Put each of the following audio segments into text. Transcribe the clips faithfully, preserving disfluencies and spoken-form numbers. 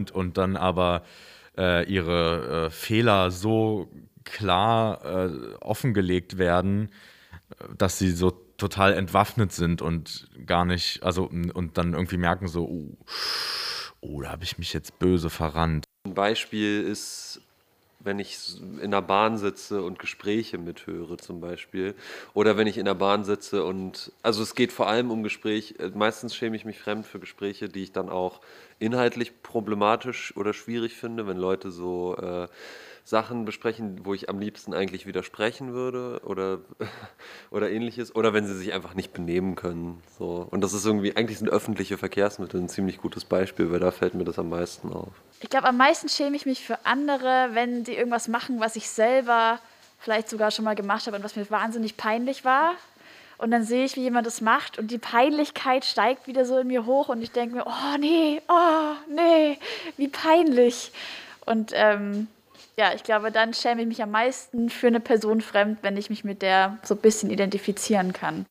verlernt und dann aber äh, ihre äh, Fehler so klar äh, offengelegt werden, dass sie so total entwaffnet sind und gar nicht, also und dann irgendwie merken so, oh, oh da habe ich mich jetzt böse verrannt. Ein Beispiel ist, wenn ich in der Bahn sitze und Gespräche mithöre zum Beispiel. Oder wenn ich in der Bahn sitze und, also es geht vor allem um Gespräche, meistens schäme ich mich fremd für Gespräche, die ich dann auch inhaltlich problematisch oder schwierig finde, wenn Leute so äh, Sachen besprechen, wo ich am liebsten eigentlich widersprechen würde oder, oder ähnliches. Oder wenn sie sich einfach nicht benehmen können. So. Und das ist irgendwie, eigentlich sind öffentliche Verkehrsmittel ein ziemlich gutes Beispiel, weil da fällt mir das am meisten auf. Ich glaube, am meisten schäme ich mich für andere, wenn die irgendwas machen, was ich selber vielleicht sogar schon mal gemacht habe und was mir wahnsinnig peinlich war. Und dann sehe ich, wie jemand das macht und die Peinlichkeit steigt wieder so in mir hoch und ich denke mir, oh nee, oh nee, wie peinlich. Und ähm, ja, ich glaube, dann schäme ich mich am meisten für eine Person fremd, wenn ich mich mit der so ein bisschen identifizieren kann.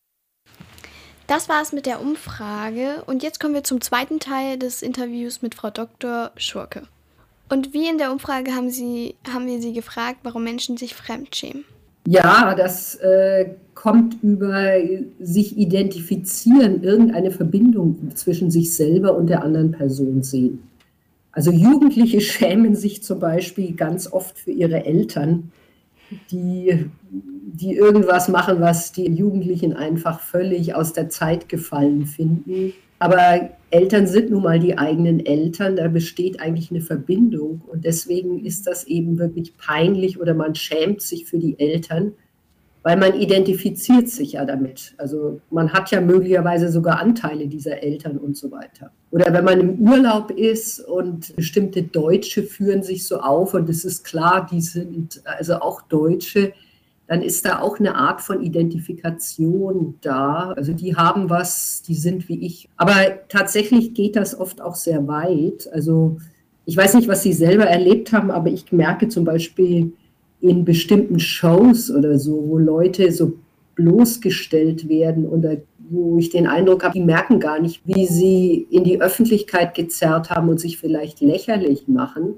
Das war es mit der Umfrage und jetzt kommen wir zum zweiten Teil des Interviews mit Frau Doktor Schurke. Und wie in der Umfrage haben, sie, haben wir sie gefragt, warum Menschen sich fremdschämen. Ja, das äh, kommt über sich identifizieren, irgendeine Verbindung zwischen sich selber und der anderen Person sehen. Also Jugendliche schämen sich zum Beispiel ganz oft für ihre Eltern, die, die irgendwas machen, was die Jugendlichen einfach völlig aus der Zeit gefallen finden. Aber Eltern sind nun mal die eigenen Eltern, da besteht eigentlich eine Verbindung und deswegen ist das eben wirklich peinlich oder man schämt sich für die Eltern, weil man identifiziert sich ja damit. Also man hat ja möglicherweise sogar Anteile dieser Eltern und so weiter. Oder wenn man im Urlaub ist und bestimmte Deutsche führen sich so auf und es ist klar, die sind also auch Deutsche, dann ist da auch eine Art von Identifikation da. Also die haben was, die sind wie ich. Aber tatsächlich geht das oft auch sehr weit. Also ich weiß nicht, was Sie selber erlebt haben, aber ich merke zum Beispiel in bestimmten Shows oder so, wo Leute so bloßgestellt werden oder wo ich den Eindruck habe, die merken gar nicht, wie sie in die Öffentlichkeit gezerrt haben und sich vielleicht lächerlich machen.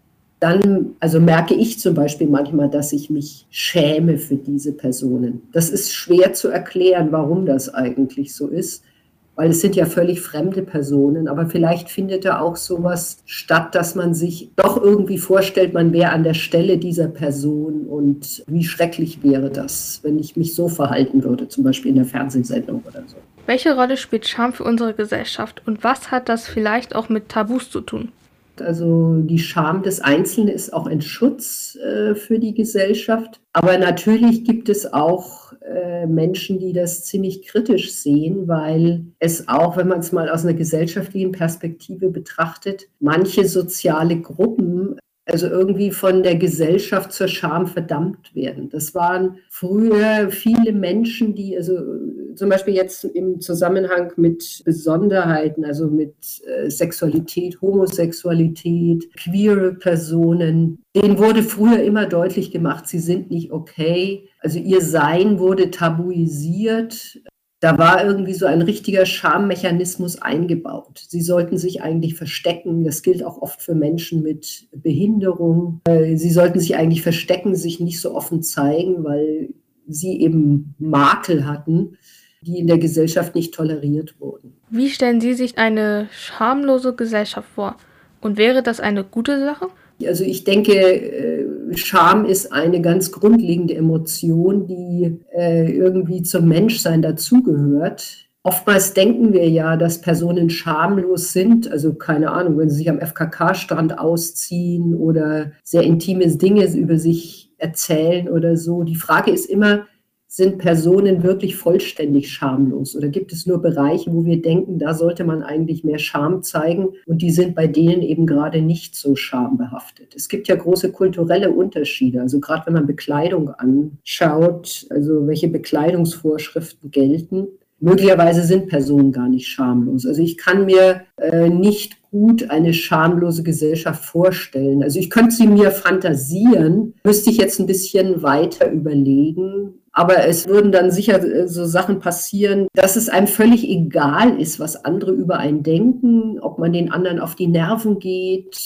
Dann, also merke ich zum Beispiel manchmal, dass ich mich schäme für diese Personen. Das ist schwer zu erklären, warum das eigentlich so ist, weil es sind ja völlig fremde Personen, aber vielleicht findet da auch sowas statt, dass man sich doch irgendwie vorstellt, man wäre an der Stelle dieser Person und wie schrecklich wäre das, wenn ich mich so verhalten würde, zum Beispiel in der Fernsehsendung oder so. Welche Rolle spielt Scham für unsere Gesellschaft und was hat das vielleicht auch mit Tabus zu tun? Also die Scham des Einzelnen ist auch ein Schutz äh, für die Gesellschaft. Aber natürlich gibt es auch äh, Menschen, die das ziemlich kritisch sehen, weil es auch, wenn man es mal aus einer gesellschaftlichen Perspektive betrachtet, manche soziale Gruppen also irgendwie von der Gesellschaft zur Scham verdammt werden. Das waren früher viele Menschen, die also zum Beispiel jetzt im Zusammenhang mit Besonderheiten, also mit äh, Sexualität, Homosexualität, queere Personen, denen wurde früher immer deutlich gemacht, sie sind nicht okay. Also ihr Sein wurde tabuisiert. Da war irgendwie so ein richtiger Schammechanismus eingebaut. Sie sollten sich eigentlich verstecken. Das gilt auch oft für Menschen mit Behinderung. Sie sollten sich eigentlich verstecken, sich nicht so offen zeigen, weil sie eben Makel hatten, die in der Gesellschaft nicht toleriert wurden. Wie stellen Sie sich eine schamlose Gesellschaft vor? Und wäre das eine gute Sache? Also ich denke, Scham ist eine ganz grundlegende Emotion, die äh, irgendwie zum Menschsein dazugehört. Oftmals denken wir ja, dass Personen schamlos sind, also keine Ahnung, wenn sie sich am F K K-Strand ausziehen oder sehr intime Dinge über sich erzählen oder so. Die Frage ist immer, sind Personen wirklich vollständig schamlos oder gibt es nur Bereiche, wo wir denken, da sollte man eigentlich mehr Scham zeigen und die sind bei denen eben gerade nicht so schambehaftet. Es gibt ja große kulturelle Unterschiede, also gerade wenn man Bekleidung anschaut, also welche Bekleidungsvorschriften gelten. Möglicherweise sind Personen gar nicht schamlos. Also ich kann mir äh, nicht gut eine schamlose Gesellschaft vorstellen. Also ich könnte sie mir fantasieren, müsste ich jetzt ein bisschen weiter überlegen. Aber es würden dann sicher so Sachen passieren, dass es einem völlig egal ist, was andere über einen denken, ob man den anderen auf die Nerven geht,